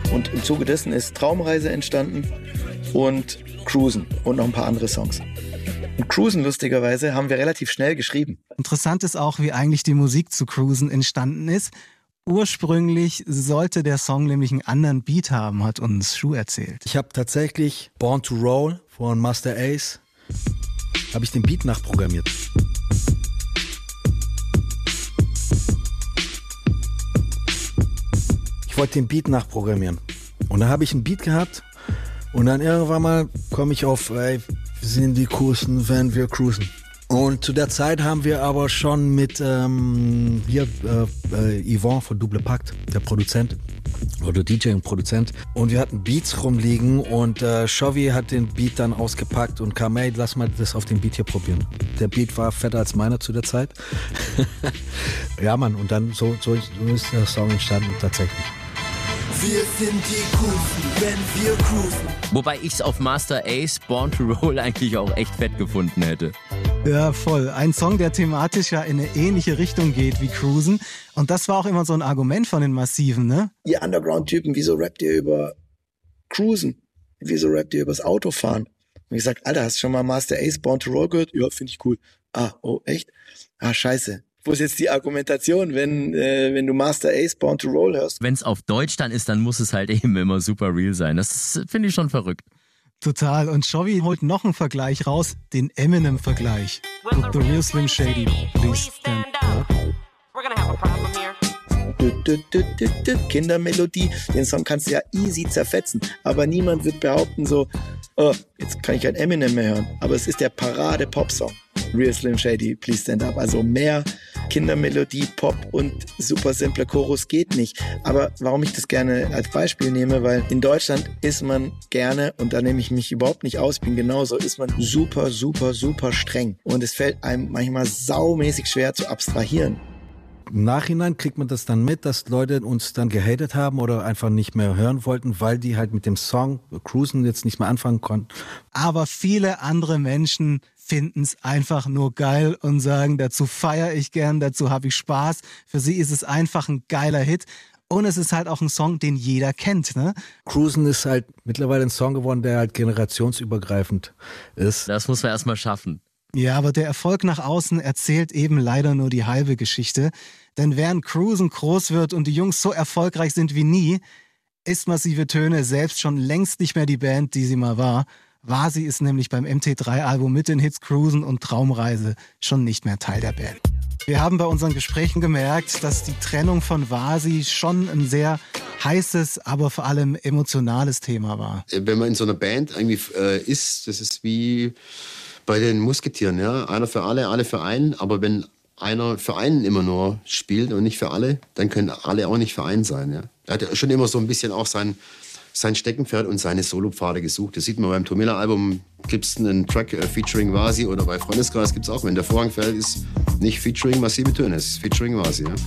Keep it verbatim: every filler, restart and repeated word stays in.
Und im Zuge dessen ist Traumreise entstanden und Cruisen und noch ein paar andere Songs. Und Cruisen, lustigerweise, haben wir relativ schnell geschrieben. Interessant ist auch, wie eigentlich die Musik zu Cruisen entstanden ist. Ursprünglich sollte der Song nämlich einen anderen Beat haben, hat uns Shu erzählt. Ich habe tatsächlich Born to Roll von Master Ace, habe ich den Beat nachprogrammiert. Ich wollte den Beat nachprogrammieren. Und dann habe ich einen Beat gehabt und dann irgendwann mal komme ich auf, ey, wir sind die coolsten, wenn wir cruisen. Und zu der Zeit haben wir aber schon mit ähm, hier äh, äh, Yvonne von Double Pakt, der Produzent oder D J und Produzent, und wir hatten Beats rumliegen und äh, Chovy hat den Beat dann ausgepackt und kam, ey, lass mal das auf den Beat hier probieren. Der Beat war fetter als meiner zu der Zeit. Ja, Mann, und dann so, so, so ist der Song entstanden tatsächlich. Wir sind die Coolsten, wenn wir cruisen. Wobei ich es auf Master Ace Born to Roll eigentlich auch echt fett gefunden hätte. Ja, voll. Ein Song, der thematisch ja in eine ähnliche Richtung geht wie Cruisen. Und das war auch immer so ein Argument von den Massiven, ne? Ihr Underground-Typen, wieso rappt ihr über Cruisen? Wieso rappt ihr übers Autofahren? Und ich sag, Alter, hast du schon mal Master Ace Born to Roll gehört? Ja, finde ich cool. Ah, oh, echt? Ah, scheiße. Wo ist jetzt die Argumentation, wenn, äh, wenn du Master Ace Born to Roll hörst? Wenn es auf Deutsch dann ist, dann muss es halt eben immer super real sein. Das finde ich schon verrückt. Total. Und Chovy holt noch einen Vergleich raus, den Eminem-Vergleich. With the real Slim Shady, please stand up. Kindermelodie, den Song kannst du ja easy zerfetzen, aber niemand wird behaupten so, oh, jetzt kann ich kein Eminem mehr hören, aber es ist der Parade-Pop-Song. Real Slim Shady, Please Stand Up. Also mehr Kindermelodie, Pop und super simpler Chorus geht nicht. Aber warum ich das gerne als Beispiel nehme, weil in Deutschland ist man gerne, und da nehme ich mich überhaupt nicht aus, bin genauso, ist man super, super, super streng. Und es fällt einem manchmal saumäßig schwer zu abstrahieren. Im Nachhinein kriegt man das dann mit, dass Leute uns dann gehatet haben oder einfach nicht mehr hören wollten, weil die halt mit dem Song Cruisen jetzt nicht mehr anfangen konnten. Aber viele andere Menschen finden es einfach nur geil und sagen, dazu feiere ich gern, dazu habe ich Spaß. Für sie ist es einfach ein geiler Hit. Und es ist halt auch ein Song, den jeder kennt, ne? Cruisen ist halt mittlerweile ein Song geworden, der halt generationsübergreifend ist. Das muss man erstmal schaffen. Ja, aber der Erfolg nach außen erzählt eben leider nur die halbe Geschichte. Denn während Cruisen groß wird und die Jungs so erfolgreich sind wie nie, ist Massive Töne selbst schon längst nicht mehr die Band, die sie mal war. Vasi ist nämlich beim M T drei Album mit den Hits Cruisen und Traumreise schon nicht mehr Teil der Band. Wir haben bei unseren Gesprächen gemerkt, dass die Trennung von Vasi schon ein sehr heißes, aber vor allem emotionales Thema war. Wenn man in so einer Band irgendwie äh, ist, das ist wie bei den Musketieren, ja, einer für alle, alle für einen, aber wenn einer für einen immer nur spielt und nicht für alle, dann können alle auch nicht für einen sein, ja. Er hat ja schon immer so ein bisschen auch sein sein Steckenpferd und seine Solopfade gesucht. Das sieht man beim Tomilla-Album, gibt es einen Track äh, featuring Vasi, oder bei Freundeskreis gibt es auch, wenn der Vorhang fällt, ist nicht featuring Massive Töne, es ist featuring Vasi. Ja?